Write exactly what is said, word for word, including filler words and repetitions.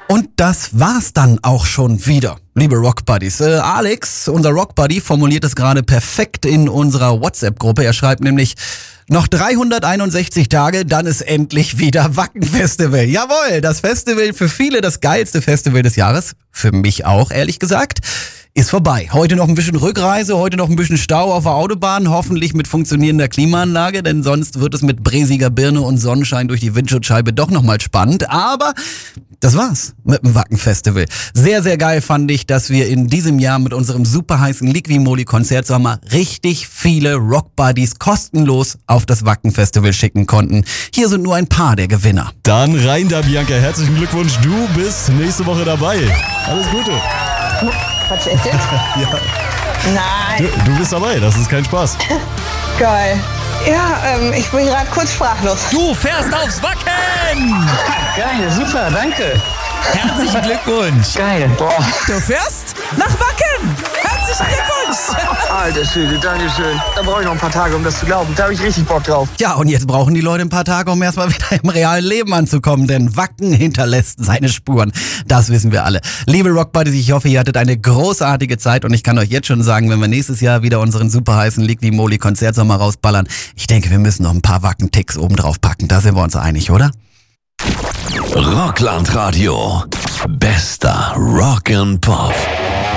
Und das war's dann auch schon wieder, liebe Rockbuddies. Äh, Alex, unser Rockbuddy, formuliert es gerade perfekt in unserer WhatsApp-Gruppe. Er schreibt nämlich, noch dreihunderteinundsechzig Tage, dann ist endlich wieder Wacken-Festival. Jawohl, das Festival, für viele das geilste Festival des Jahres. Für mich auch, ehrlich gesagt. Ist vorbei. Heute noch ein bisschen Rückreise, heute noch ein bisschen Stau auf der Autobahn, hoffentlich mit funktionierender Klimaanlage, denn sonst wird es mit bräsiger Birne und Sonnenschein durch die Windschutzscheibe doch nochmal spannend. Aber das war's mit dem Wacken-Festival. Sehr, sehr geil fand ich, dass wir in diesem Jahr mit unserem super heißen Liqui-Moly-Konzertsommer richtig viele Rockbuddies kostenlos auf das Wacken-Festival schicken konnten. Hier sind nur ein paar der Gewinner. Dann rein da, Bianca. Herzlichen Glückwunsch. Du bist nächste Woche dabei. Alles Gute. Quatsch, echt jetzt? Ja. Nein. Du, du bist dabei, das ist kein Spaß. Geil. Ja, ähm, ich bin gerade kurz sprachlos. Du fährst aufs Wacken! Geil, super, danke. Herzlichen Glückwunsch! Geil, boah. Du fährst nach Wacken! Herzlichen Glückwunsch! Alter Schwede, danke schön. Da brauche ich noch ein paar Tage, um das zu glauben. Da habe ich richtig Bock drauf. Ja, und jetzt brauchen die Leute ein paar Tage, um erstmal wieder im realen Leben anzukommen, denn Wacken hinterlässt seine Spuren. Das wissen wir alle. Liebe Rockbuddies, ich hoffe, ihr hattet eine großartige Zeit und ich kann euch jetzt schon sagen, wenn wir nächstes Jahr wieder unseren super heißen Liqui-Moly-Konzertsommer rausballern, ich denke, wir müssen noch ein paar Wacken-Ticks oben drauf packen. Da sind wir uns einig, oder? Rockland Radio. Bester Rock and Pop.